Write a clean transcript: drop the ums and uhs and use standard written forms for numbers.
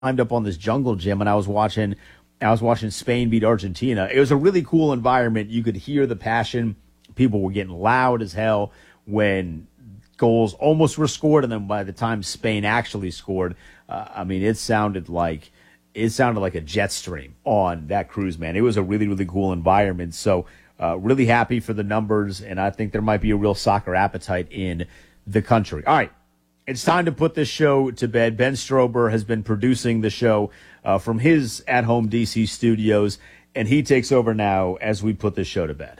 climbed up on this jungle gym and I was watching Spain beat Argentina. It was a really cool environment. You could hear the passion. People were getting loud as hell when goals almost were scored, and then by the time Spain actually scored, it sounded like a jet stream on that cruise, man. It was a really, really cool environment. So really happy for the numbers, and I think there might be a real soccer appetite in the country. All right. It's time to put this show to bed. Ben Strober has been producing the show from his at-home DC studios, and he takes over now as we put this show to bed.